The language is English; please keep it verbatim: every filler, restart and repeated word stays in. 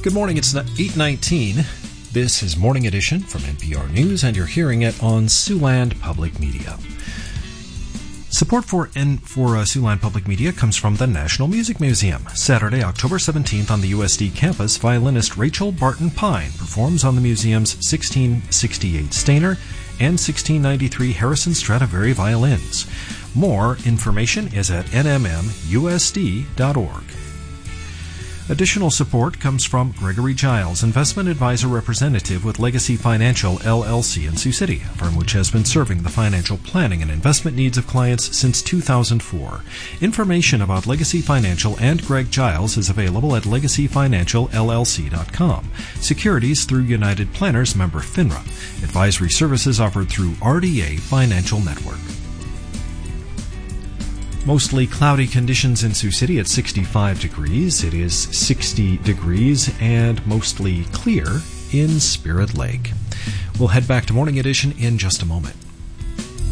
Good morning, it's eight nineteen. This is Morning Edition from N P R News, and you're hearing it on Siouxland Public Media. Support for N- for uh, Siouxland Public Media comes from the National Music Museum. Saturday, October seventeenth on the U S D campus, violinist Rachel Barton Pine performs on the museum's sixteen sixty-eight Stainer and sixteen ninety-three Harrison Stradivari violins. More information is at n m m u s d dot org. Additional support comes from Gregory Giles, investment advisor representative with Legacy Financial, L L C in Sioux City, a firm which has been serving the financial planning and investment needs of clients since two thousand four. Information about Legacy Financial and Greg Giles is available at legacy financial l l c dot com. Securities through United Planners, member FINRA. Advisory services offered through R D A Financial Network. Mostly cloudy conditions in Sioux City at sixty-five degrees. It is sixty degrees and mostly clear in Spirit Lake. We'll head back to Morning Edition in just a moment.